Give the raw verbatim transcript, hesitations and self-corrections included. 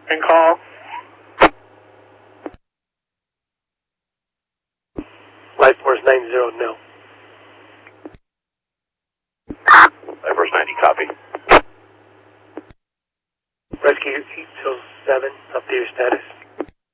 And call. Life Force nine zero, no. Life Force ninety, copy. Rescue eight oh seven, update your status.